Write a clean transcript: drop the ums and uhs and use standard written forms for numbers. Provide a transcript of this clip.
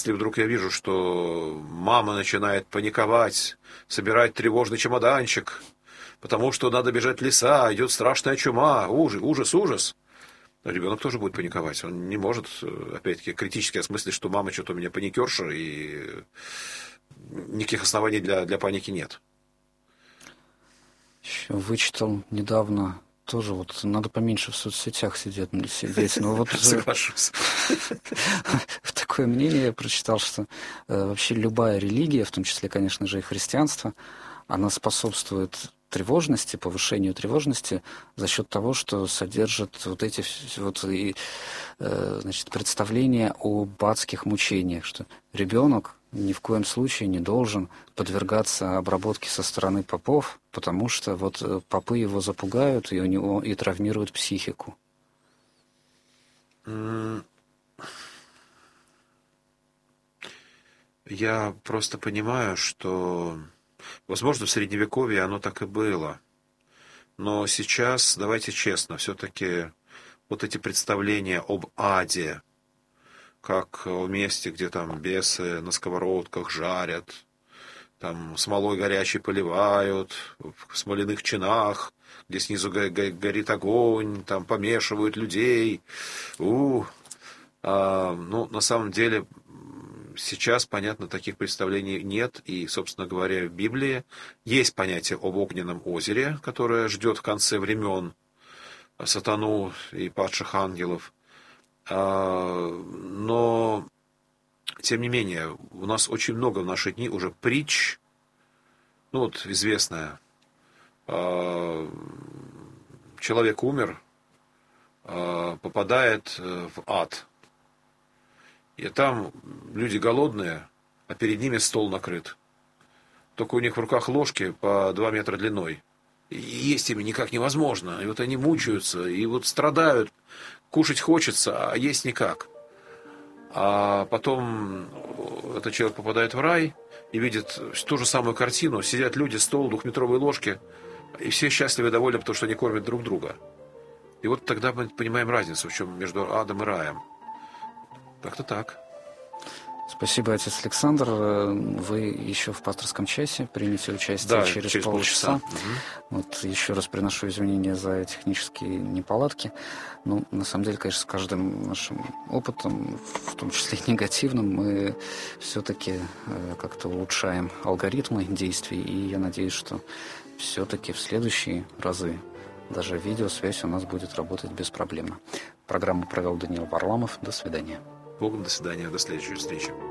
Если вдруг я вижу, что мама начинает паниковать, собирать тревожный чемоданчик, потому что надо бежать в леса, идет страшная чума, ужас, ужас. Ребенок тоже будет паниковать. Он не может, опять-таки, критически осмыслить, что мама что-то у меня паникерша, и никаких оснований для паники нет. Еще вычитал недавно, тоже вот надо поменьше в соцсетях сидеть, но вот Соглашусь. такое мнение я прочитал, что вообще любая религия, в том числе, конечно же, и христианство, она способствует тревожности, повышению тревожности за счет того, что содержит вот эти вот значит, представления об адских мучениях, что ребенок ни в коем случае не должен подвергаться обработке со стороны попов, потому что вот попы его запугают и у него и травмируют психику. Я просто понимаю, что, возможно, в Средневековье оно так и было. Но сейчас, давайте честно, все-таки вот эти представления об аде, как о месте, где там бесы на сковородках жарят, там смолой горячей поливают, в смоляных чинах, где снизу горит огонь, там помешивают людей. Ну, на самом деле, сейчас, понятно, таких представлений нет. И, собственно говоря, в Библии есть понятие об огненном озере, которое ждет в конце времен сатану и падших ангелов. Но, тем не менее, у нас очень много в наши дни уже притч, ну вот известная. Человек умер, попадает в ад. И там люди голодные, а перед ними стол накрыт. Только у них в руках ложки по 2 метра длиной. И есть ими никак невозможно. И вот они мучаются, и вот страдают. Кушать хочется, а есть никак. А потом этот человек попадает в рай и видит ту же самую картину. Сидят люди, стол, 2-метровые ложки, и все счастливы и довольны, потому что они кормят друг друга. И вот тогда мы понимаем разницу, в чем между адом и раем. Как-то так. Спасибо, отец Александр. Вы еще в пасторском часе примете участие через полчаса. Угу. Вот еще раз приношу извинения за технические неполадки. Ну, на самом деле, конечно, с каждым нашим опытом, в том числе и негативным, мы все-таки как-то улучшаем алгоритмы действий. И я надеюсь, что все-таки в следующие разы даже видеосвязь у нас будет работать беспроблемно. Программу провел Даниил Варламов. До свидания. Богом, до свидания, до следующей встречи.